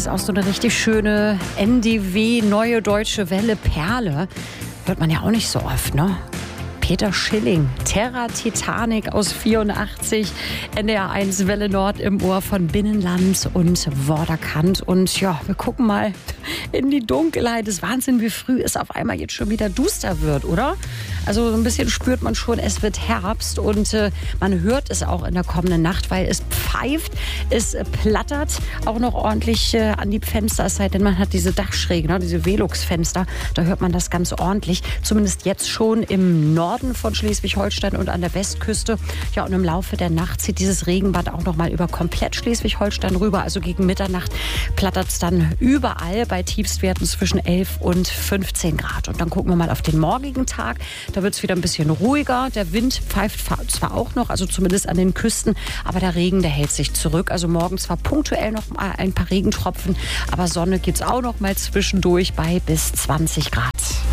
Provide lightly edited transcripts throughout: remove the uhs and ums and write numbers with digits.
ist auch so eine richtig schöne NDW, Neue Deutsche Welle Perle. Hört man ja auch nicht so oft, ne? Peter Schilling, Terra Titanic aus 84, NDR 1 Welle Nord im Ohr von Binnenland und Vorderkant. Und ja, wir gucken mal in die Dunkelheit. Es ist Wahnsinn, wie früh es auf einmal jetzt schon wieder duster wird, oder? Also so ein bisschen spürt man schon, es wird Herbst und man hört es auch in der kommenden Nacht, weil es pfeift, es plattert auch noch ordentlich an die Fenster, es sei denn, man hat diese Dachschrägen, ne, diese Velux-Fenster, da hört man das ganz ordentlich. Zumindest jetzt schon im Norden von Schleswig-Holstein und an der Westküste. Ja, und im Laufe der Nacht zieht dieses Regenband auch noch mal über komplett Schleswig-Holstein rüber. Also gegen Mitternacht plattert es dann überall bei Tiefstwerten zwischen 11 und 15 Grad. Und dann gucken wir mal auf den morgigen Tag. Da wird es wieder ein bisschen ruhiger. Der Wind pfeift zwar auch noch, also zumindest an den Küsten, aber der Regen, der hält sich zurück. Also morgen zwar punktuell noch mal ein paar Regentropfen, aber Sonne gibt es auch noch mal zwischendurch bei bis 20 Grad.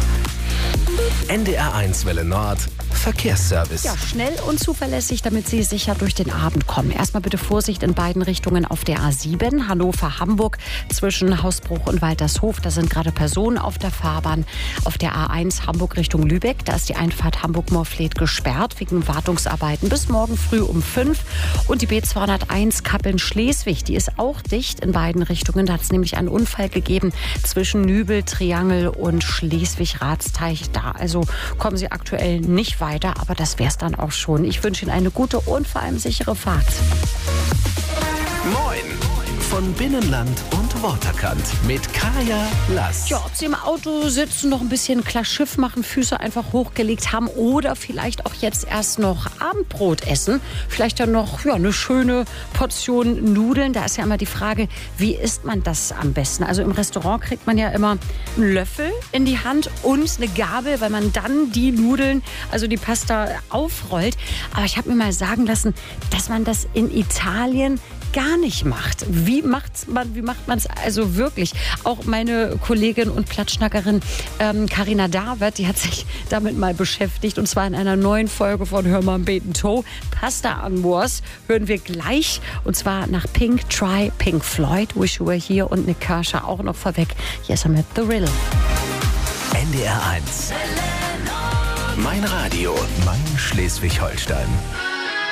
NDR 1 Welle Nord Verkehrsservice. Ja, schnell und zuverlässig, damit Sie sicher durch den Abend kommen. Erstmal bitte Vorsicht in beiden Richtungen auf der A7, Hannover-Hamburg, zwischen Hausbruch und Waltershof. Da sind gerade Personen auf der Fahrbahn. Auf der A1 Hamburg Richtung Lübeck, da ist die Einfahrt Hamburg-Morfleet gesperrt wegen Wartungsarbeiten bis morgen früh um 5. Und die B201 Kappeln-Schleswig, die ist auch dicht in beiden Richtungen. Da hat es nämlich einen Unfall gegeben zwischen Nübel, Triangel und Schleswig-Ratsteich. Da also kommen Sie aktuell nicht weiter, aber das wäre es dann auch schon. Ich wünsche Ihnen eine gute und vor allem sichere Fahrt. Moin von Binnenland und Waterkant mit Kaya Lass. Ja, ob Sie im Auto sitzen, noch ein bisschen klar Schiff machen, Füße einfach hochgelegt haben oder vielleicht auch jetzt erst noch Abendbrot essen. Vielleicht dann noch eine schöne Portion Nudeln. Da ist ja immer die Frage, wie isst man das am besten? Also im Restaurant kriegt man ja immer einen Löffel in die Hand und eine Gabel, weil man dann die Nudeln, also die Pasta, aufrollt. Aber ich habe mir mal sagen lassen, dass man das in Italien gar nicht macht. Wie macht man es also wirklich? Auch meine Kollegin und Plattschnackerin Carina David, die hat sich damit mal beschäftigt und zwar in einer neuen Folge von Hör mal Beten To. Pasta Amors hören wir gleich und zwar nach Pink Floyd, Wish You Were Here und Nick Kershaw auch noch vorweg. Hier ist er mit The Riddle. NDR 1 Mein Radio, mein Schleswig-Holstein.